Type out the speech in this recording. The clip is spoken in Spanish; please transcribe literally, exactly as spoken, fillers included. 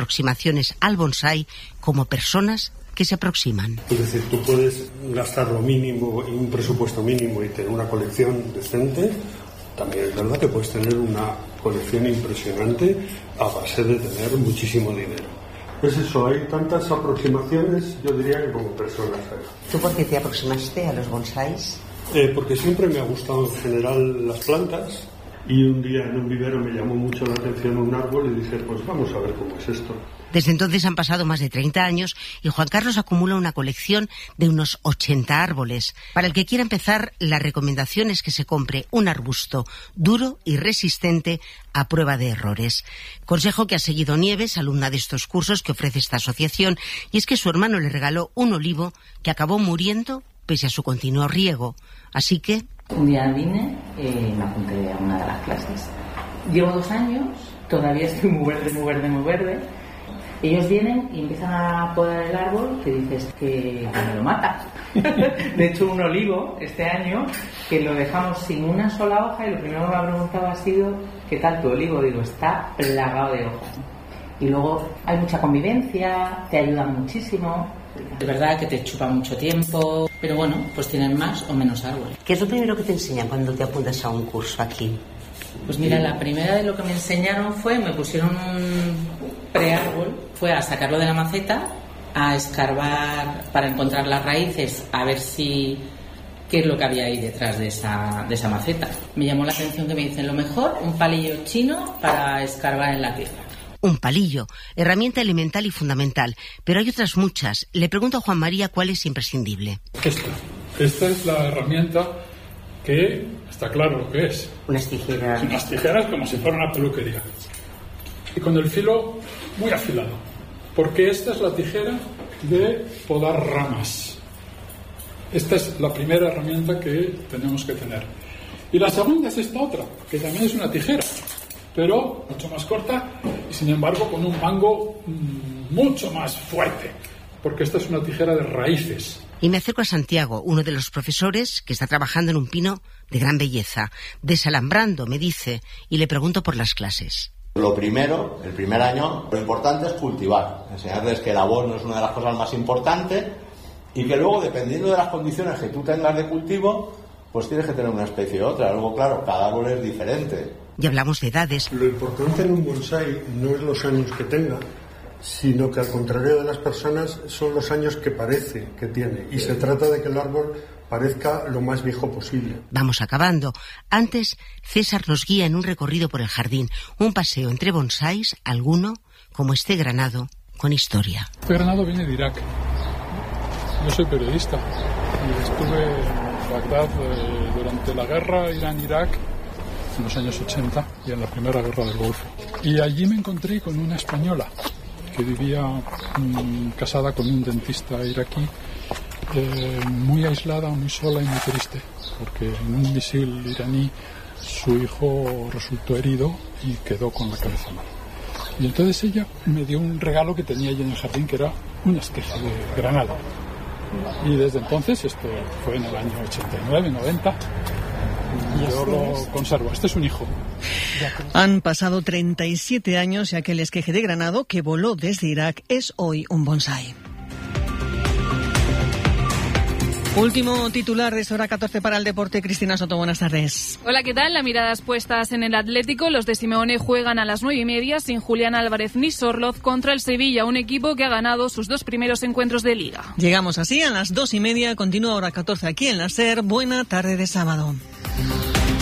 aproximaciones al bonsái como personas que se aproximan. Es decir, tú puedes gastar lo mínimo, un presupuesto mínimo y tener una colección decente. También es verdad que puedes tener una colección impresionante a base de tener muchísimo dinero. Pues eso, hay tantas aproximaciones, yo diría que como personas hay. ¿Tú por qué te aproximaste a los bonsáis? Eh, porque siempre me ha gustado en general las plantas y un día en un vivero me llamó mucho la atención un árbol y dije, pues vamos a ver cómo es esto. Desde entonces han pasado más de treinta años y Juan Carlos acumula una colección de unos ochenta árboles. Para el que quiera empezar, la recomendación es que se compre un arbusto duro y resistente a prueba de errores. Consejo que ha seguido Nieves, alumna de estos cursos que ofrece esta asociación, y es que su hermano le regaló un olivo que acabó muriendo pese a su continuo riego. Así que... Un día vine y me apunté a una de las clases. Llevo dos años, todavía estoy muy verde, muy verde, muy verde. Ellos vienen y empiezan a podar el árbol que dices que me lo mata. De hecho, un olivo este año que lo dejamos sin una sola hoja y lo primero que me ha preguntado ha sido ¿qué tal tu olivo? Digo, está plagado de hojas. Y luego hay mucha convivencia, te ayudan muchísimo. De verdad que te chupa mucho tiempo, pero bueno, pues tienen más o menos árboles. ¿Qué es lo primero que te enseñan cuando te apuntas a un curso aquí? Pues mira, la primera de lo que me enseñaron fue, me pusieron un preárbol, fue a sacarlo de la maceta, a escarbar para encontrar las raíces, a ver si qué es lo que había ahí detrás de esa, de esa maceta. Me llamó la atención que me dicen, lo mejor, un palillo chino para escarbar en la tierra. Un palillo, herramienta elemental y fundamental, pero hay otras muchas. Le pregunto a Juan María cuál es imprescindible. Esta, esta es la herramienta que está claro lo que es. Unas tijeras. Unas tijeras como si fuera una peluquería. Y con el filo muy afilado, porque esta es la tijera de podar ramas. Esta es la primera herramienta que tenemos que tener. Y la segunda es esta otra, que también es una tijera, pero mucho más corta y sin embargo con un mango mucho más fuerte, porque esta es una tijera de raíces. Y me acerco a Santiago, uno de los profesores que está trabajando en un pino de gran belleza, desalambrando, me dice, y le pregunto por las clases. Lo primero, el primer año, lo importante es cultivar, enseñarles que el abono es una de las cosas más importantes y que luego, dependiendo de las condiciones que tú tengas de cultivo, pues tienes que tener una especie u otra. Luego, claro, cada árbol es diferente. Y hablamos de edades. Lo importante en un bonsái no es los años que tenga, sino que al contrario de las personas son los años que parece que tiene. Y se trata de que el árbol parezca lo más viejo posible. Vamos acabando. Antes, César nos guía en un recorrido por el jardín, un paseo entre bonsáis, alguno, como este granado, con historia. Este granado viene de Irak. Yo soy periodista y estuve en Bagdad eh, durante la guerra Irán-Irak en los años ochenta y en la primera guerra del Golfo. Y allí me encontré con una española que vivía mmm, casada con un dentista iraquí, eh, muy aislada, muy sola y muy triste, porque en un misil iraní su hijo resultó herido y quedó con la cabeza mal. Y entonces ella me dio un regalo que tenía ella en el jardín, que era una esqueje de granado. Y desde entonces, esto fue en el año ochenta y nueve, noventa, y yo lo conservo. Este es un hijo. Han pasado treinta y siete años y aquel esqueje de granado que voló desde Irak es hoy un bonsái. Último titular de esta hora catorce para el deporte. Cristina Soto, buenas tardes. Hola, ¿qué tal? Las miradas puestas en el Atlético. Los de Simeone juegan a las nueve y media sin Julián Álvarez ni Sorloz contra el Sevilla, un equipo que ha ganado sus dos primeros encuentros de Liga. Llegamos así a las dos y media. Continúa hora catorce aquí en la SER. Buena tarde de sábado.